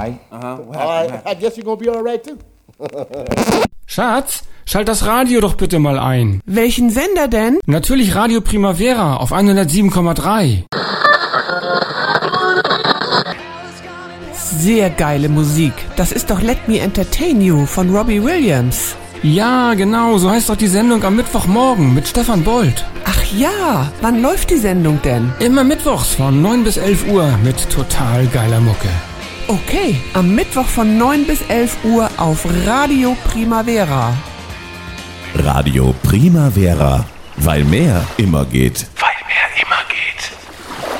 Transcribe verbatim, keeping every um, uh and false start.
right. Uh-huh. All right. I guess you're gonna be all right too. Schatz, schalt das Radio doch bitte mal ein. Welchen Sender denn? Natürlich Radio Primavera auf hundertsieben Komma drei. Sehr geile Musik. Das ist doch Let Me Entertain You von Robbie Williams. Ja, genau, so heißt doch die Sendung am Mittwochmorgen mit Stefan Bolt. Ach ja, wann läuft die Sendung denn? Immer mittwochs von neun bis elf Uhr mit total geiler Mucke. Okay, am Mittwoch von neun bis elf Uhr auf Radio Primavera. Radio Primavera, weil mehr immer geht.